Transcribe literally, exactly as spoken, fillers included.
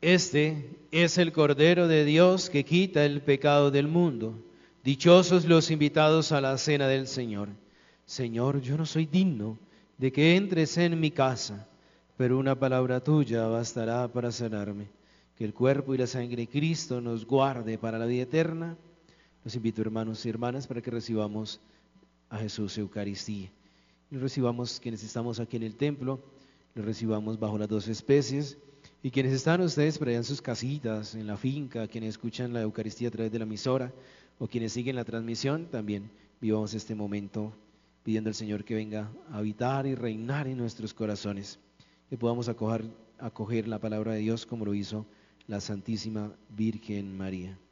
Este es el Cordero de Dios que quita el pecado del mundo. Dichosos los invitados a la cena del Señor. Señor, yo no soy digno de que entres en mi casa, pero una palabra tuya bastará para sanarme. Que el cuerpo y la sangre de Cristo nos guarde para la vida eterna. Los invito, hermanos y hermanas, para que recibamos a Jesús Eucaristía. Y recibamos, quienes estamos aquí en el templo, lo recibamos bajo las dos especies. Y quienes están ustedes por allá en sus casitas, en la finca, quienes escuchan la Eucaristía a través de la emisora, o quienes siguen la transmisión, también vivamos este momento pidiendo al Señor que venga a habitar y reinar en nuestros corazones, que podamos acoger, acoger la palabra de Dios como lo hizo la Santísima Virgen María.